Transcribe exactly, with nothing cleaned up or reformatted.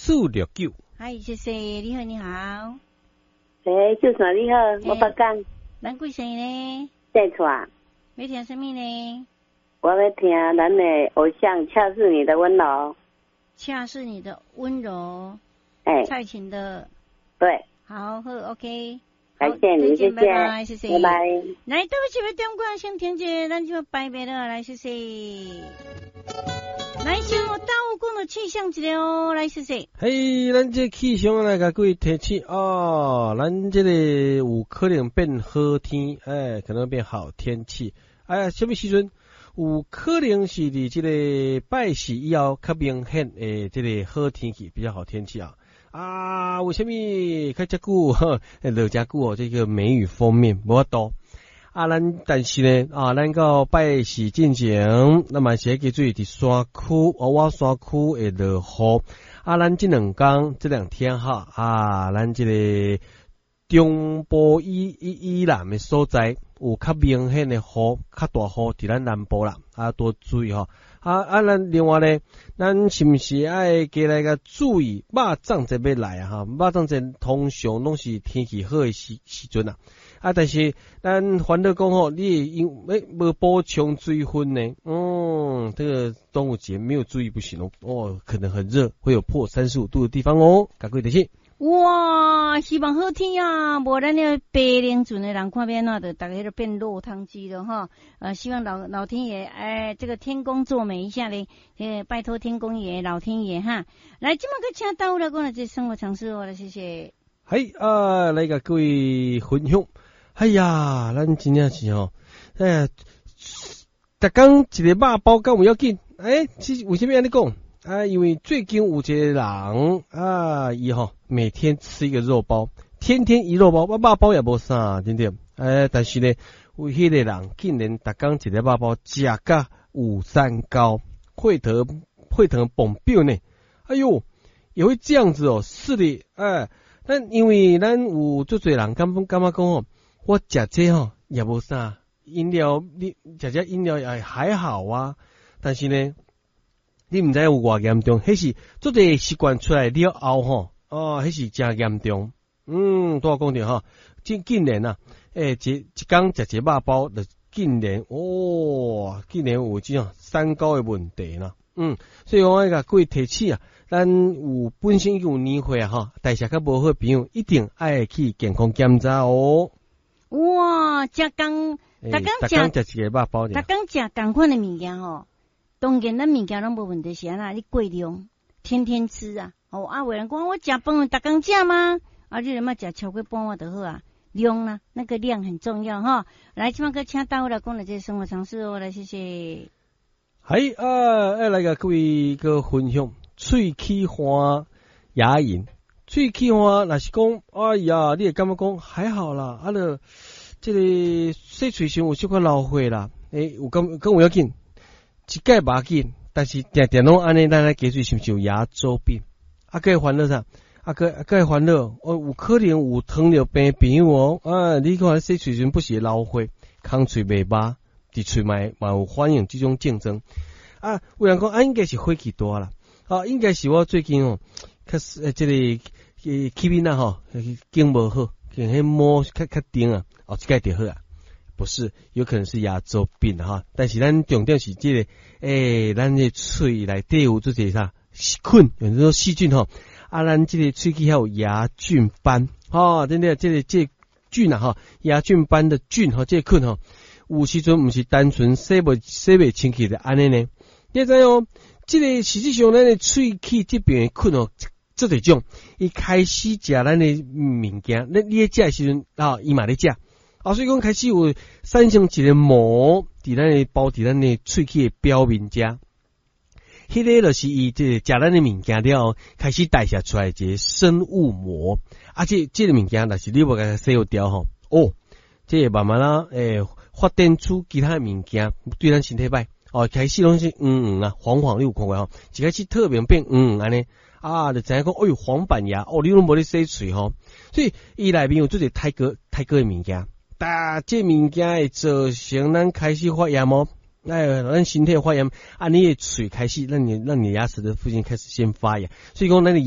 四六九。 嗨，谢谢，你好，你好。 诶，就算你好，我不讲。 咱几岁呢？ 在厝啊。 要听什么呢？ 我要听咱的偶像《恰是你的温柔》。 恰是你的温柔。 哎。 蔡琴的。 对。 好，好 ，OK。 感谢你，谢谢， 拜拜，谢谢， 拜拜。 来，对不起，要点歌，先听一下，咱就拜拜了，来，谢谢。来，先我大雾讲的气象一个哦，来，谢谢。 嘿，咱这气象来甲各位提起哦，咱这个有可能变好天，哎，可能变好天气。哎呀，什么时阵？有可能是伫这个拜四以后较明显诶，这个好天气，比较好天气啊。啊，为什么较遮久？呵，落遮久哦，这个梅雨封面无法度。啊，咱但是呢，啊，咱到拜四进前，那么是记注意伫山区，哦，我山区会落雨。啊，咱这两天这两天哈，啊，咱这个中部以以以南的所在有较明显的雨，较大雨伫咱南部啦，啊，多注意吼。啊啊，咱另外呢，咱是毋是爱加来个注意肉粽节要来啊？哈，肉粽节通常拢是天气好的时时阵啊。啊，但是咱烦恼讲吼，你因诶无补充水分呢，嗯，这个端午节没有注意不行哦，哦，可能很热，会有破三十五度的地方哦，赶快提醒。 哇，希望好天啊！无咱那白灵准的人看变那的，大家都变落汤鸡了哈。呃，希望老老天爷，哎，这个天公作美一下嘞，呃，拜托天公爷、老天爷哈。来，今麦个请到了，讲了这生活常识哦，来谢谢。 嘿啊，来个各位分享。哎呀，咱真正是吼，哎呀，逐工一个肉包敢有要紧？哎，其实为什么安尼讲？啊，因为最近有一个人啊，伊吼每天吃一个肉包，天天一肉包，我肉包也无啥，对不对？哎，但是呢，有迄个人竟然逐工一个肉包食甲有三高，会得会得崩表呢。哎呦，也会这样子哦，是的，哎，但因为咱有足侪人感感觉讲哦，我食这吼也无啥，饮料你食这饮料也还好啊，但是呢。你毋知有偌严重，迄是做这习惯出来了后吼，哦，迄是真严重。嗯，拄我讲着吼，竟竟然啊，诶、欸，一一工食一肉包，就竟然哦，竟然有这种三高的问题啦。嗯，所以我爱甲各位提起啊，咱有本身有年岁啊吼，代谢较无好朋友，一定爱去健康检查哦。 哇，食工，逐工食，食一个肉包， 逐工食同款的物件吼。当然，咱物件拢无问题，是安那？你过量，天天吃啊！哦，啊，有人讲我食饭逐工食吗？啊，你他妈食超过半碗就好啊！量啊，那个量很重要哈。来，今晚个请到来讲了这生活常识哦，来谢谢。 系啊，爱来个各位个分享，喙齿花牙龈，喙齿花若是讲，哎呀，你会感觉讲还好啦，啊了，这个洗喙时有小可老血啦，诶、欸，有咁咁有要紧。一概无紧，但是定定拢安尼，咱来解决是毋是有牙周病？啊，个烦恼啥？啊个啊个烦恼，哦，有可能有糖尿病朋友哦，啊，你看洗喙唇不是老花，空喙袂捌，伫喙内嘛有反映这种症状。啊，有人讲啊，应该是火气大啦，啊，应该是我最近哦，较呃这个呃气面啊吼，经无好，可能摸较较顶啊，哦，即个就好啊。不是，有可能是牙周病哈，但是咱重点是这个，诶、欸，咱的喙内底有这些啥细菌，有时候细菌哈，啊，咱这个喙齿还有牙菌斑，哈，真的这个这个菌啊哈，牙菌斑的菌哈，这个菌哈，有时阵不是单纯洗不洗不清气的安尼呢，你知哦，这个实际上咱的喙齿这边的菌哦，这这种，伊开始食咱的物件，你你食的时阵啊，伊嘛咧食。啊，所以讲开始有产生一个膜，伫咱的包伫咱的喙齿的表面遮，迄个就是伊这食咱的物件了后，开始代谢出来一个生物膜，啊，这这个物件若是你无甲它洗好掉吼，哦，这慢慢啦，诶、欸，发展出其他的物件对咱身体歹，哦，开始拢是嗯嗯啊，黄黄你有看过吼，一开始特别变嗯嗯安尼。啊，就知影讲，哎呦，黄板牙，哦，你拢无咧洗喙吼，所以伊内面有做者太过太过的物件。但这物件会造成咱开始发炎哦，哎，咱身体发炎，啊，你的嘴开始，让你让你牙齿的附近开始先发炎，所以讲咱的